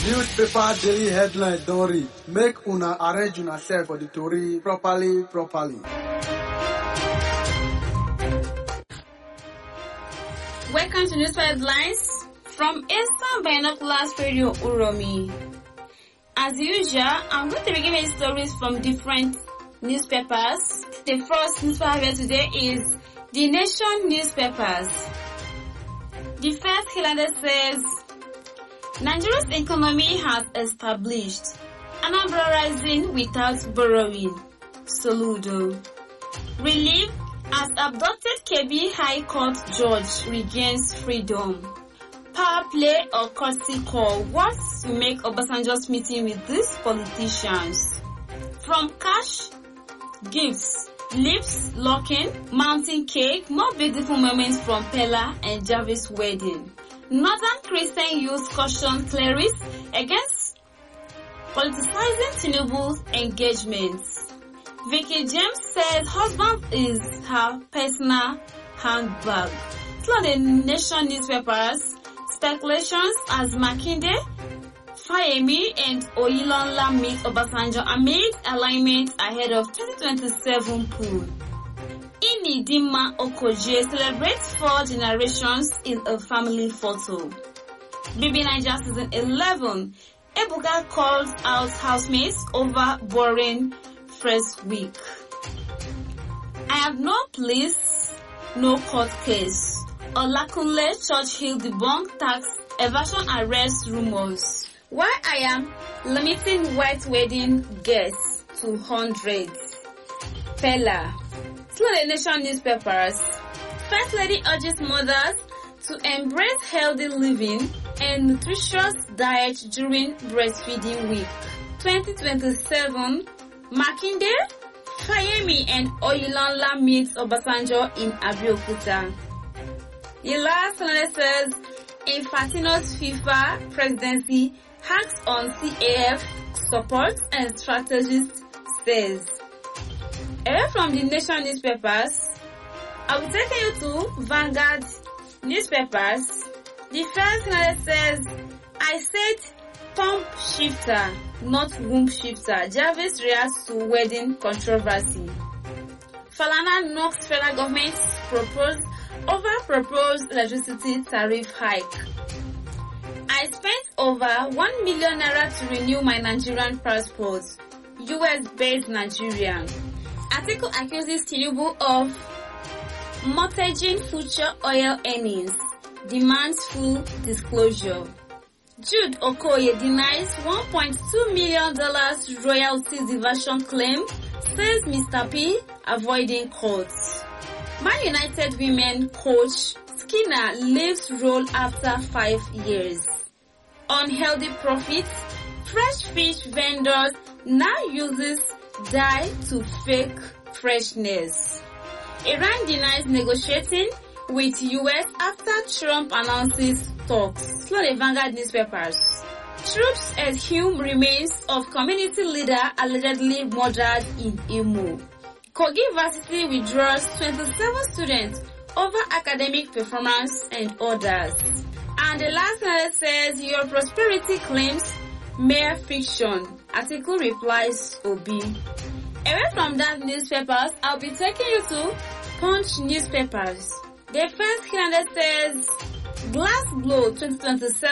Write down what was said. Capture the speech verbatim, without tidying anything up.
Newspaper daily headline don read. Make una arrange una self for the tori properly properly. Welcome to Newspaper Headlines from Eastern Binoculars Radio Uromi. As usual, I'm going to be giving stories from different newspapers. The first newspaper here today is The Nation newspapers. The first headline says, Nigeria's economy has established Anambra rising without borrowing. Soludo. Relief as abducted K B High Court judge regains freedom. Power play or courtesy call. What to make Obasanjo's meeting with these politicians? From cash, gifts, lips locking, mountain cake, more beautiful moments from Pella and Jarvis' wedding. Northern Christian youth caution clerics against politicizing Tinubu's engagements. Vicky James says husband is her personal handbag. So the Nation newspapers, speculations as Makinde, Fayemi and Oyinlola meet Obasanjo amid alignment ahead of twenty twenty-seven poll. Inidima Okoje celebrates four generations in a family photo. B B Niger season eleven, Ebuka calls out housemates over boring first week. I have no police, no court case. Olakunle Churchill debunk tax evasion arrest rumors. Why I am limiting white wedding guests to hundreds. Pella. Through the Nation newspapers, First Lady urges mothers to embrace healthy living and nutritious diet during breastfeeding week. twenty twenty-seven, Makinde, Fayemi and Oyinlola meets Obasanjo in Abeokuta. The last one says, Infantino's FIFA presidency hacks on C A F support and strategist says. Away from the Nation newspapers, I will take you to Vanguard newspapers. The first one says, I said pump shifter, not womb shifter. Jarvis reacts to wedding controversy. Falana knocks federal government's proposed over proposed electricity tariff hike. I spent over one million naira to renew my Nigerian passport. U S-based Nigerian. Article accuses Tinubu of mortgaging future oil earnings, demands full disclosure. Jude Okoye denies one point two million dollars royalty diversion claim, says Mister P avoiding courts. Man United women coach Skinner leaves role after five years. Unhealthy profits, fresh fish vendors now uses dye to fake freshness. Iran denies negotiating with U S after Trump announces talks. Slow the Vanguard newspapers. Troops exhume remains of community leader allegedly murdered in Imo. Kogi University withdraws twenty-seven students over academic performance and others. And the last one says your prosperity claims mere fiction. Article replies Obi. Away from that newspapers, I'll be taking you to Punch newspapers. The first calendar says Glass Blow twenty twenty-seven